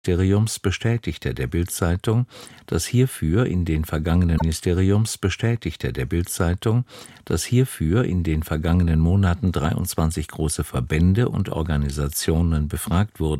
Ministeriums bestätigte der Bild-Zeitung, dass hierfür in den vergangenen Monaten 23 große Verbände und Organisationen befragt wurden.